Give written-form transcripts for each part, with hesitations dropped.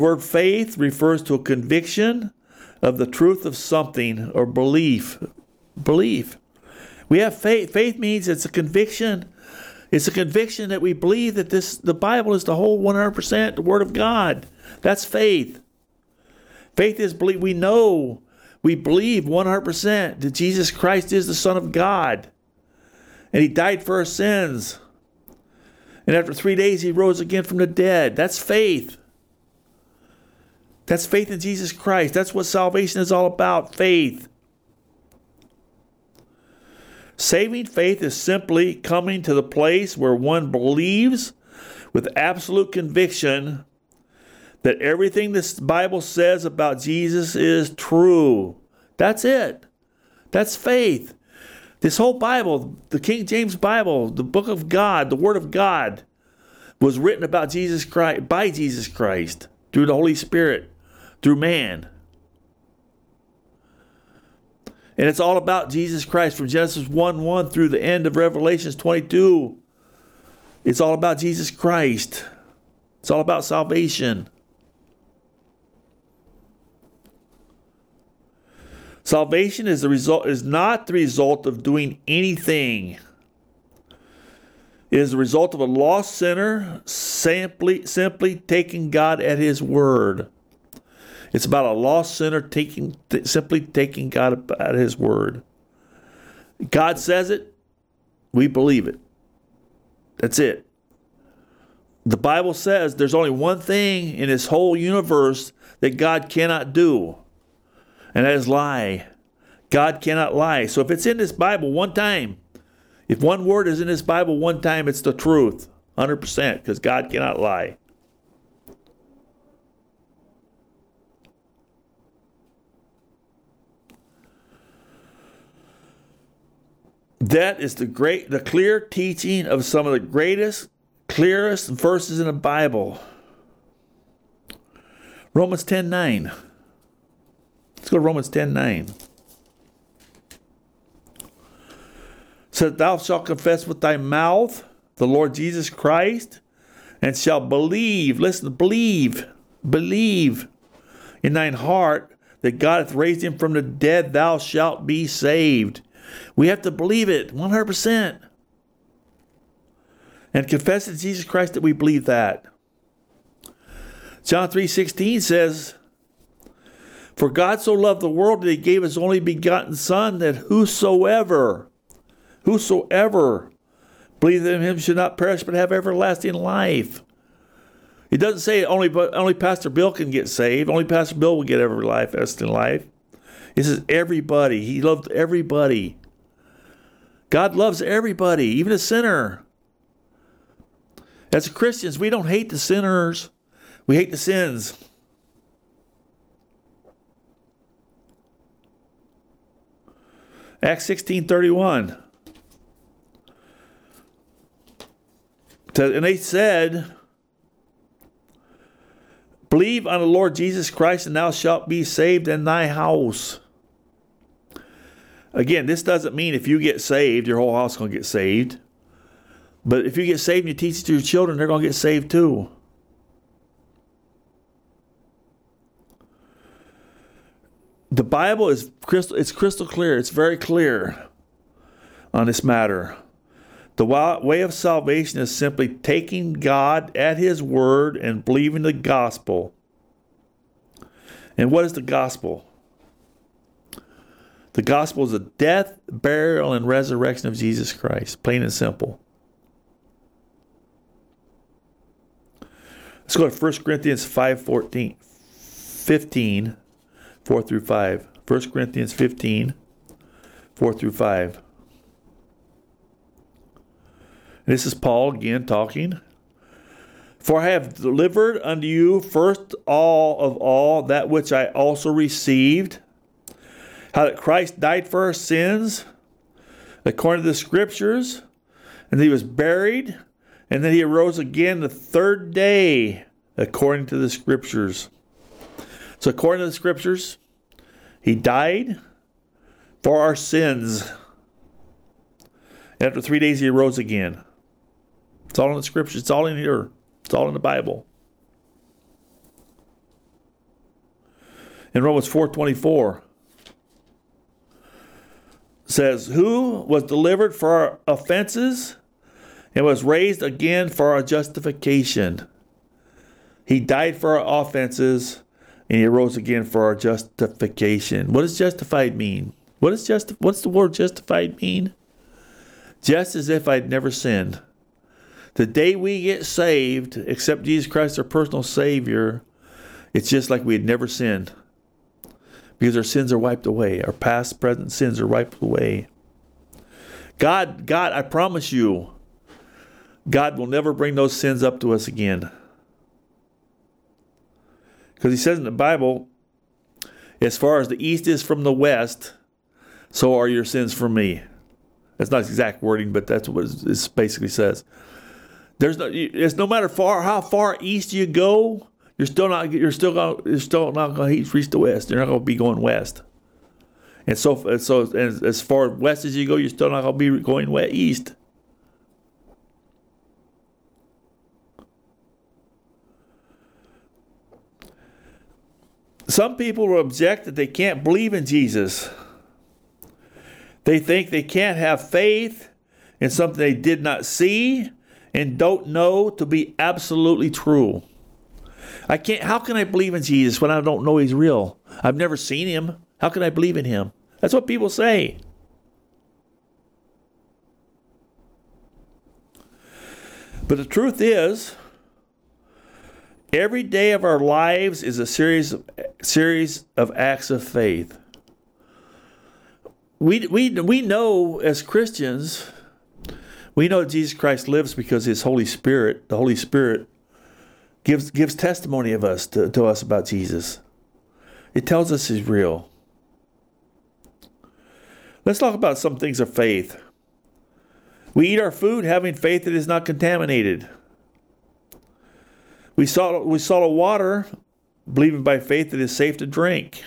The word faith refers to a conviction of the truth of something or belief. Belief. We have faith. Faith means it's a conviction. It's a conviction that we believe that the Bible is the whole 100%, the Word of God. That's faith. Faith is belief. We know, we believe 100% that Jesus Christ is the Son of God. And He died for our sins. And after 3 days, He rose again from the dead. That's faith. That's faith in Jesus Christ. That's what salvation is all about, faith. Saving faith is simply coming to the place where one believes with absolute conviction that everything this Bible says about Jesus is true. That's it. That's faith. This whole Bible, the King James Bible, the book of God, the Word of God, was written about Jesus Christ, by Jesus Christ, through the Holy Spirit, through man. And it's all about Jesus Christ from Genesis 1:1 through the end of Revelation 22. It's all about Jesus Christ. It's all about salvation. Salvation is not the result of doing anything. It is the result of a lost sinner simply taking God at His word. It's about a lost sinner simply taking God at His word. God says it, we believe it. That's it. The Bible says there's only one thing in this whole universe that God cannot do, and that is lie. God cannot lie. So if it's in this Bible one time, if one word is in this Bible one time, it's the truth, 100%, because God cannot lie. That is the clear teaching of some of the greatest, clearest verses in the Bible. Romans 10:9. Let's go to Romans 10:9. Says, thou shalt confess with thy mouth the Lord Jesus Christ, and shalt believe, listen, believe in thine heart that God hath raised him from the dead, thou shalt be saved. We have to believe it 100%. And confess to Jesus Christ that we believe that. John 3:16 says, for God so loved the world that He gave His only begotten Son, that whosoever believeth in Him should not perish but have everlasting life. It doesn't say only Pastor Bill can get saved. Only Pastor Bill will get everlasting life. It says everybody. He loved everybody. God loves everybody, even a sinner. As Christians, we don't hate the sinners. We hate the sins. Acts 16:31. And they said, believe on the Lord Jesus Christ, and thou shalt be saved in thy house. Again, this doesn't mean if you get saved, your whole house is going to get saved. But if you get saved and you teach it to your children, they're going to get saved too. The Bible is crystal clear. It's very clear on this matter. The way of salvation is simply taking God at His word and believing the gospel. And what is the gospel? The gospel is the death, burial, and resurrection of Jesus Christ. Plain and simple. Let's go to 1 Corinthians 15, 4 through 5. 1 Corinthians 15, 4 through 5. And this is Paul again talking. For I have delivered unto you first of all that which I also received, how that Christ died for our sins, according to the Scriptures, and that He was buried, and that He arose again the third day, according to the Scriptures. So according to the Scriptures, He died for our sins. And after 3 days, He arose again. It's all in the Scriptures. It's all in here. It's all in the Bible. In Romans 4:24 says, who was delivered for our offenses and was raised again for our justification. He died for our offenses and he rose again for our justification. What does justified mean? What's the word justified mean? Just as if I'd never sinned. The day we get saved, accept Jesus Christ our personal Savior, it's just like we had never sinned. Because our sins are wiped away. Our past, present sins are wiped away. God, I promise you, God will never bring those sins up to us again. Because he says in the Bible, as far as the east is from the west, so are your sins from me. That's not exact wording, but that's what it basically says. It's no matter how far east you go, you're still not going to reach the west. You're not going to be going west. And so as far west as you go, you're still not going to be going east. Some people will object that they can't believe in Jesus. They think they can't have faith in something they did not see and don't know to be absolutely true. How can I believe in Jesus when I don't know he's real? I've never seen him. How can I believe in him? That's what people say. But the truth is, every day of our lives is a series of acts of faith. We know as Christians, we know that Jesus Christ lives because his Holy Spirit, the Holy Spirit, gives testimony of us to us about Jesus. It tells us he's real. Let's talk about some things of faith. We eat our food having faith that it is not contaminated. We swallow water, believing by faith that it is safe to drink.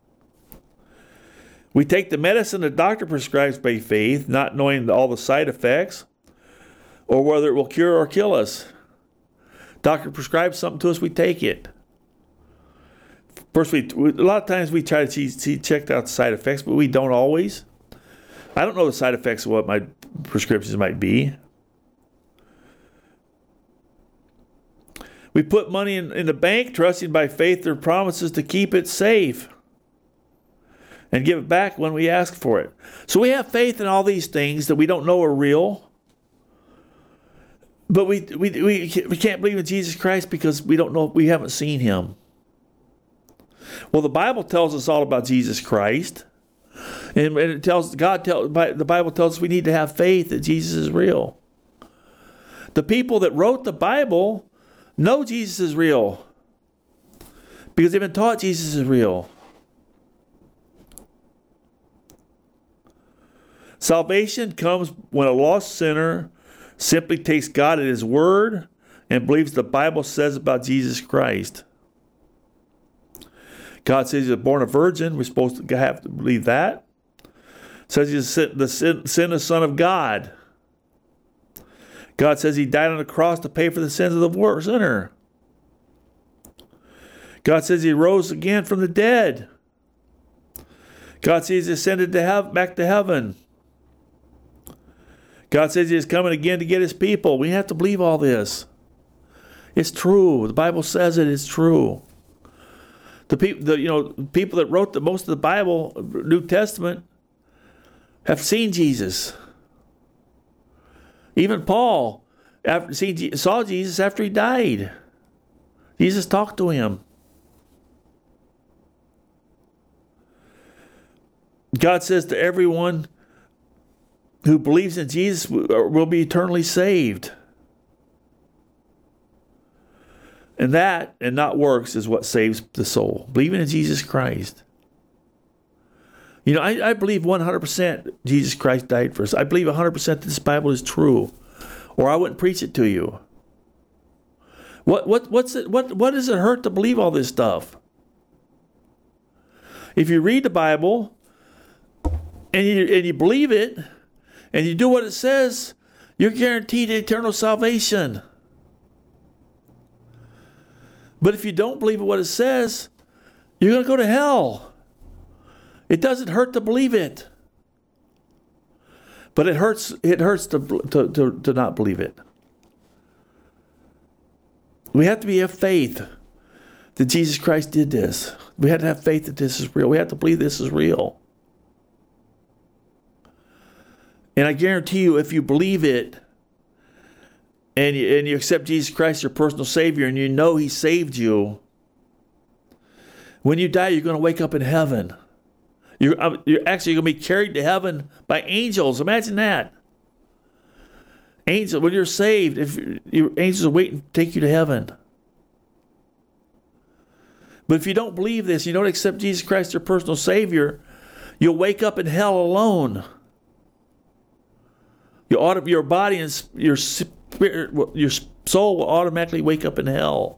We take the medicine the doctor prescribes by faith, not knowing all the side effects or whether it will cure or kill us. Doctor prescribes something to us, we take it. First, a lot of times we try to check out the side effects, but we don't always. I don't know the side effects of what my prescriptions might be. We put money in the bank, trusting by faith their promises to keep it safe and give it back when we ask for it. So we have faith in all these things that we don't know are real. But we can't believe in Jesus Christ because we don't know, we haven't seen him. Well, the Bible tells us all about Jesus Christ. And the Bible tells us we need to have faith that Jesus is real. The people that wrote the Bible know Jesus is real because they've been taught Jesus is real. Salvation comes when a lost sinner simply takes God at his word and believes the Bible says about Jesus Christ. God says he's born a virgin. We're supposed to have to believe that. It says he's the sinless Son of God. God says he died on the cross to pay for the sins of the sinner. God says he rose again from the dead. God says he ascended back to heaven. God says he is coming again to get his people. We have to believe all this. It's true. The Bible says it. It's true. The people that wrote most of the Bible, New Testament, have seen Jesus. Even Paul saw Jesus after he died. Jesus talked to him. God says to everyone who believes in Jesus will be eternally saved. And that, and not works, is what saves the soul. Believing in Jesus Christ. You know, I believe 100% Jesus Christ died for us. I believe 100% that this Bible is true, or I wouldn't preach it to you. What does it hurt to believe all this stuff? If you read the Bible and you believe it and you do what it says, you're guaranteed eternal salvation. But if you don't believe what it says, you're going to go to hell. It doesn't hurt to believe it. But it hurts to not believe it. We have to be of faith that Jesus Christ did this. We have to have faith that this is real. We have to believe this is real. And I guarantee you, if you believe it, and you accept Jesus Christ as your personal Savior, and you know He saved you, when you die, you're going to wake up in heaven. You're actually going to be carried to heaven by angels. Imagine that. Angels, when you're saved, if your angels are waiting to take you to heaven. But if you don't believe this, you don't accept Jesus Christ as your personal Savior, you'll wake up in hell alone. Your body and your spirit, your soul will automatically wake up in hell.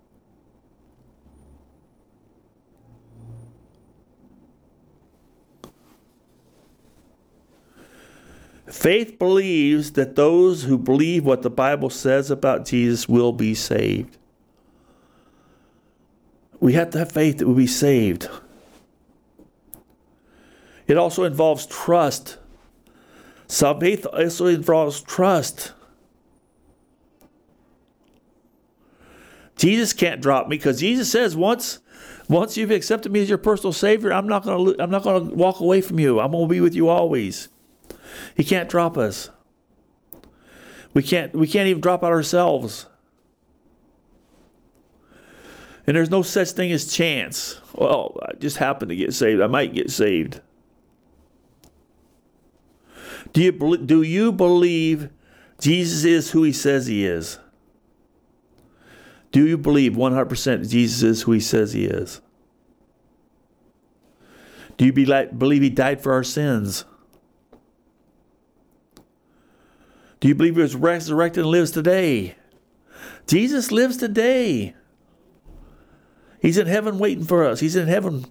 Faith believes that those who believe what the Bible says about Jesus will be saved. We have to have faith that we'll be saved. It also involves trust. Faith also involves trust. Jesus can't drop me because Jesus says once you've accepted me as your personal Savior, I'm not going to walk away from you. I'm going to be with you always. He can't drop us. We can't even drop out ourselves. And there's no such thing as chance. Well, I just happen to get saved. I might get saved. Do you believe Jesus is who He says He is? Do you believe 100% Jesus is who He says He is? Do you believe He died for our sins? Do you believe He was resurrected and lives today? Jesus lives today. He's in heaven waiting for us. He's in heaven.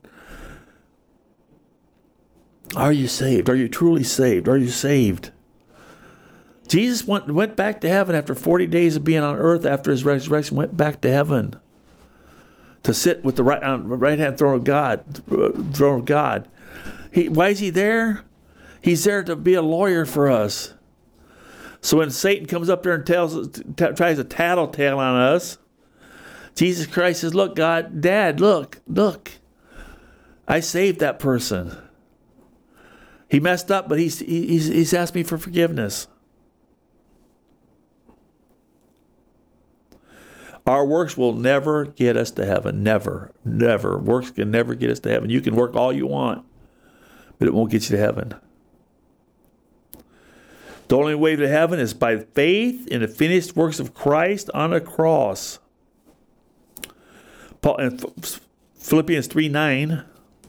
Are you saved? Are you truly saved? Are you saved? Jesus went back to heaven after 40 days of being on earth after His resurrection, went back to heaven to sit with the right-hand throne of God. Why is He there? He's there to be a lawyer for us. So when Satan comes up there and tries to tattletale on us, Jesus Christ says, look, God, Dad, look. I saved that person. He messed up, but he's asked me for forgiveness. Our works will never get us to heaven. Never. Works can never get us to heaven. You can work all you want, but it won't get you to heaven. The only way to heaven is by faith in the finished works of Christ on the cross. Paul, in Philippians 3:9,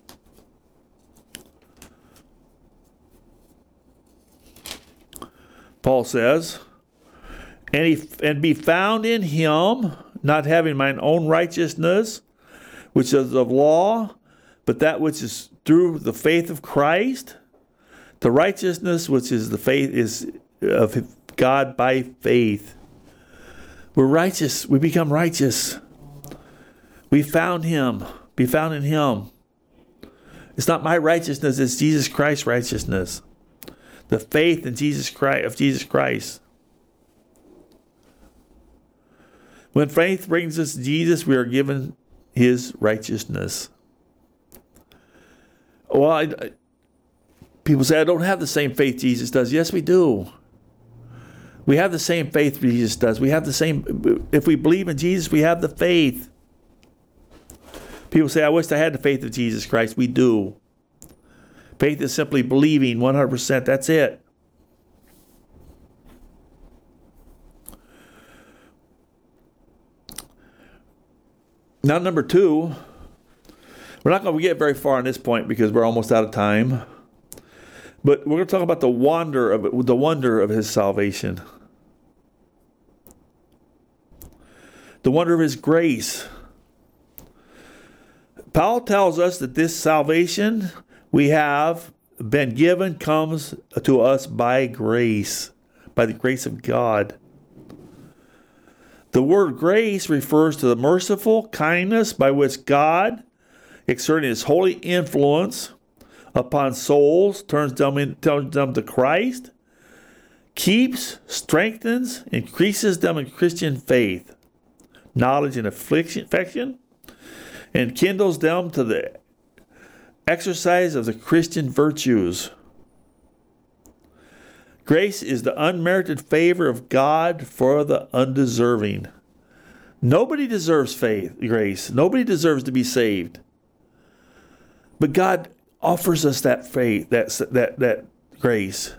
Paul says, and be found in Him, not having mine own righteousness, which is of law, but that which is through the faith of Christ. The righteousness which is the faith is of God by faith. We're righteous. We become righteous. We found Him. Be found in Him. It's not my righteousness. It's Jesus Christ's righteousness. The faith in Jesus Christ. When faith brings us to Jesus, we are given His righteousness. Well, people say, I don't have the same faith Jesus does. Yes, we do. We have the same faith Jesus does. We have the same, if we believe in Jesus, we have the faith. People say, I wish I had the faith of Jesus Christ. We do. Faith is simply believing 100%. That's it. Now, number 2, we're not going to get very far on this point because we're almost out of time. But we're going to talk about the wonder of His salvation. The wonder of His grace. Paul tells us that this salvation we have been given comes to us by grace, by the grace of God. The word grace refers to the merciful kindness by which God, exerting his holy influence upon souls, turns them to Christ, keeps, strengthens, increases them in Christian faith, knowledge, and affection, and kindles them to the exercise of the Christian virtues. Grace is the unmerited favor of God for the undeserving. Nobody deserves grace. Nobody deserves to be saved. But God offers us that faith, that grace.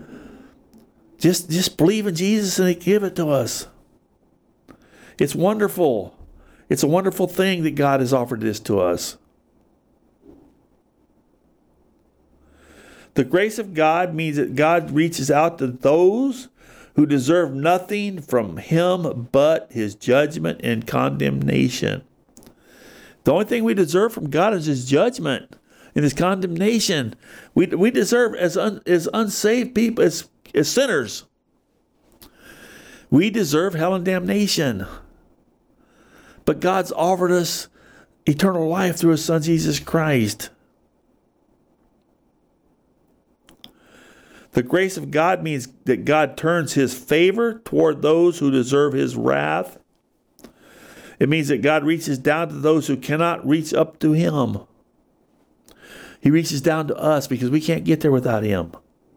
Just believe in Jesus and He give it to us. It's wonderful. It's a wonderful thing that God has offered this to us. The grace of God means that God reaches out to those who deserve nothing from Him but His judgment and condemnation. The only thing we deserve from God is His judgment and His condemnation. We deserve, as unsaved people, as sinners, we deserve hell and damnation. But God's offered us eternal life through His Son, Jesus Christ. The grace of God means that God turns His favor toward those who deserve His wrath. It means that God reaches down to those who cannot reach up to Him. He reaches down to us because we can't get there without Him.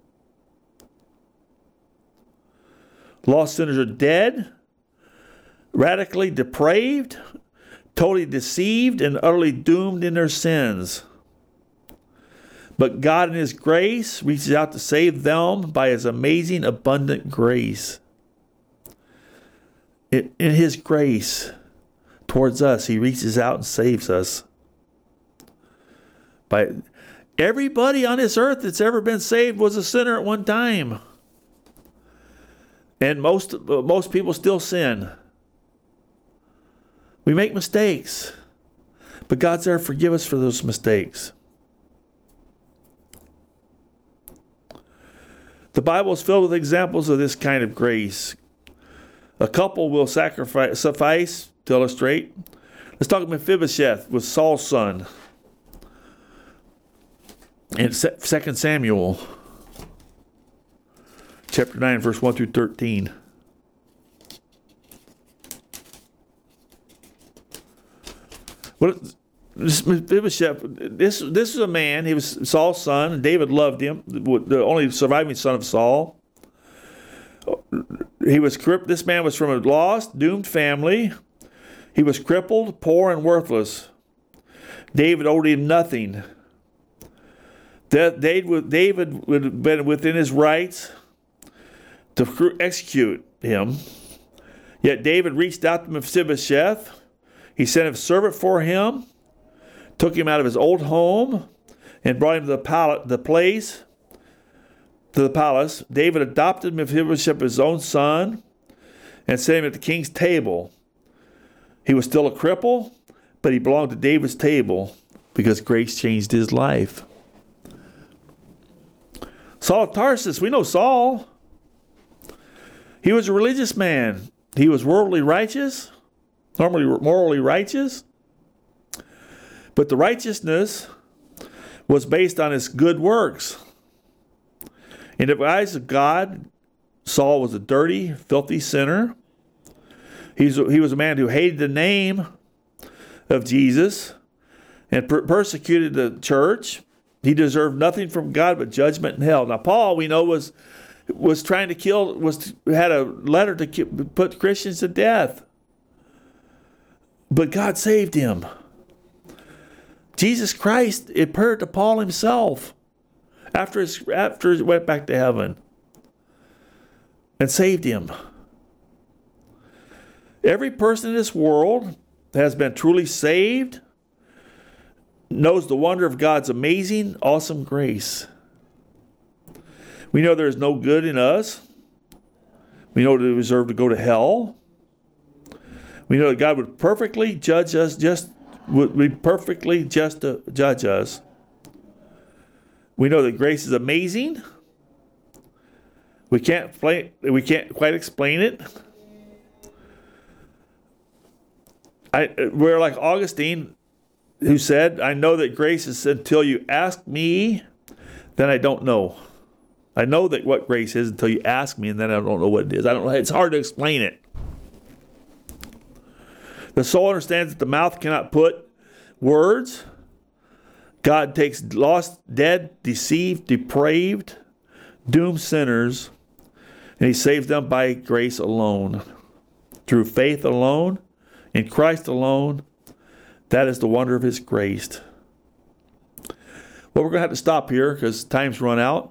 Lost sinners are dead, radically depraved, totally deceived, and utterly doomed in their sins. But God in His grace reaches out to save them by His amazing, abundant grace. In His grace towards us, He reaches out and saves us. By everybody on this earth that's ever been saved was a sinner at one time. And most people still sin. We make mistakes. But God's there to forgive us for those mistakes. The Bible is filled with examples of this kind of grace. A couple will suffice to illustrate. Let's talk about Mephibosheth, was Saul's son. In 2 Samuel, chapter 9, verse 1 through 13. This Mephibosheth, this is a man. He was Saul's son, and David loved him. The only surviving son of Saul. This man was from a lost, doomed family. He was crippled, poor, and worthless. David owed him nothing. David would have been within his rights to execute him. Yet David reached out to Mephibosheth. He sent a servant for him, took him out of his old home, and brought him to the palace. David adopted Mephibosheth as his own son and set him at the king's table. He was still a cripple, but he belonged to David's table because grace changed his life. Saul of Tarsus, we know Saul. He was a religious man. He was morally righteous. But the righteousness was based on his good works. In the eyes of God, Saul was a dirty, filthy sinner. He was a man who hated the name of Jesus and persecuted the church. He deserved nothing from God but judgment and hell. Now, Paul, we know, was trying to kill, had a letter to put Christians to death. But God saved him. Jesus Christ appeared to Paul himself after he went back to heaven and saved him. Every person in this world has been truly saved, knows the wonder of God's amazing, awesome grace. We know there is no good in us. We know that we deserve to go to hell. We know that God would perfectly judge us, would be perfectly just to judge us. We know that grace is amazing. We can't quite explain it. We're like Augustine. who said, I know that grace is until you ask me, then I don't know. I know that what grace is until you ask me, and then I don't know what it is. I don't know. It's hard to explain it. The soul understands that the mouth cannot put words. God takes lost, dead, deceived, depraved, doomed sinners, and he saves them by grace alone. Through faith alone, in Christ alone. That is the wonder of his grace. Well, we're going to have to stop here because time's run out.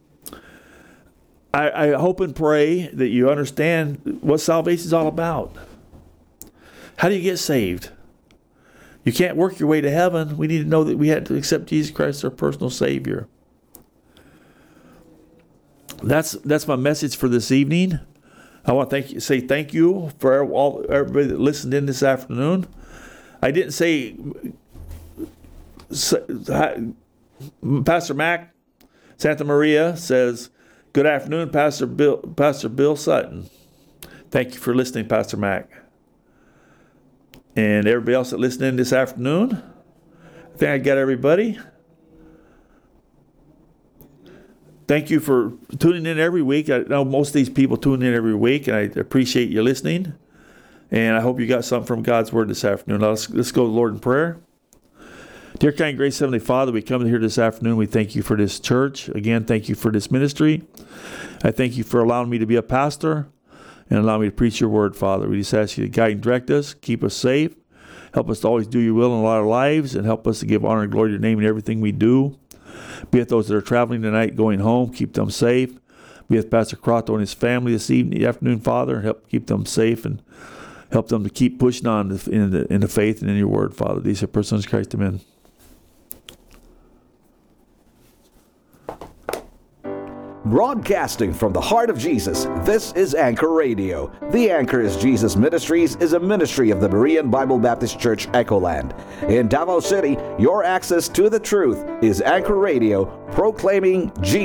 I hope and pray that you understand what salvation is all about. How do you get saved? You can't work your way to heaven. We need to know that we had to accept Jesus Christ as our personal Savior. That's my message for this evening. I want to say thank you for everybody that listened in this afternoon. I didn't say Pastor Mac Santa Maria says, good afternoon, Pastor Bill Sutton. Thank you for listening, Pastor Mac. And everybody else that listened in this afternoon, I think I got everybody. Thank you for tuning in every week. I know most of these people tune in every week, and I appreciate you listening. And I hope you got something from God's Word this afternoon. Now let's go to the Lord in prayer. Dear kind, gracious Heavenly Father, we come here this afternoon. We thank you for this church. Again, thank you for this ministry. I thank you for allowing me to be a pastor and allow me to preach your word, Father. We just ask you to guide and direct us, keep us safe, help us to always do your will in our lives, and help us to give honor and glory to your name in everything we do. Be with those that are traveling tonight, going home, keep them safe. Be with Pastor Crotto and his family this afternoon, Father. Help keep them safe and help them to keep pushing on in the faith and in your word, Father. These are persons of Christ, amen. Broadcasting from the heart of Jesus, this is Anchor Radio. The Anchor is Jesus Ministries is a ministry of the Berean Bible Baptist Church, Echoland. In Davao City, your access to the truth is Anchor Radio, proclaiming Jesus.